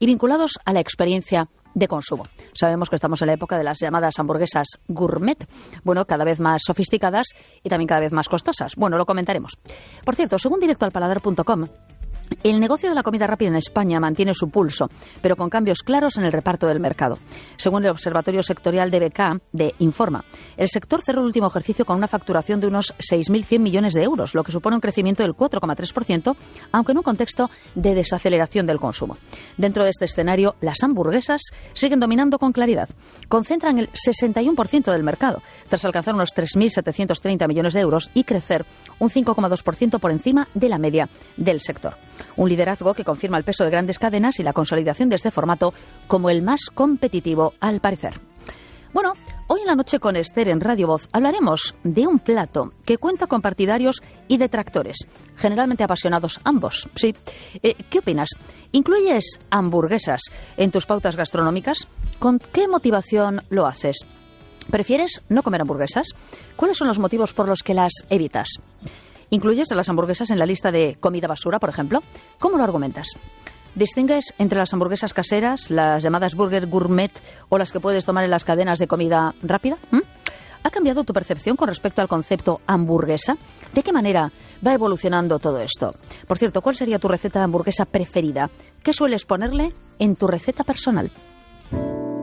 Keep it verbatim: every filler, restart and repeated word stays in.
y vinculados a la experiencia de consumo. Sabemos que estamos en la época de las llamadas hamburguesas gourmet, bueno, cada vez más sofisticadas y también cada vez más costosas. Bueno, lo comentaremos. Por cierto, según directo al paladar punto com, el negocio de la comida rápida en España mantiene su pulso, pero con cambios claros en el reparto del mercado. Según el Observatorio Sectorial de B K, de Informa, el sector cerró el último ejercicio con una facturación de unos seis mil cien millones de euros, lo que supone un crecimiento del cuatro coma tres por ciento, aunque en un contexto de desaceleración del consumo. Dentro de este escenario, las hamburguesas siguen dominando con claridad. Concentran el sesenta y uno por ciento del mercado, tras alcanzar unos tres mil setecientos treinta millones de euros y crecer un cinco coma dos por ciento por encima de la media del sector. Un liderazgo que confirma el peso de grandes cadenas y la consolidación de este formato como el más competitivo, al parecer. Bueno, hoy en la noche con Esther en Radio Voz hablaremos de un plato que cuenta con partidarios y detractores, generalmente apasionados ambos. Sí. Eh, ¿Qué opinas? ¿Incluyes hamburguesas en tus pautas gastronómicas? ¿Con qué motivación lo haces? ¿Prefieres no comer hamburguesas? ¿Cuáles son los motivos por los que las evitas? ¿Incluyes a las hamburguesas en la lista de comida basura, por ejemplo? ¿Cómo lo argumentas? ¿Distingues entre las hamburguesas caseras, las llamadas burger gourmet o las que puedes tomar en las cadenas de comida rápida? ¿Mm? ¿Ha cambiado tu percepción con respecto al concepto hamburguesa? ¿De qué manera va evolucionando todo esto? Por cierto, ¿cuál sería tu receta de hamburguesa preferida? ¿Qué sueles ponerle en tu receta personal?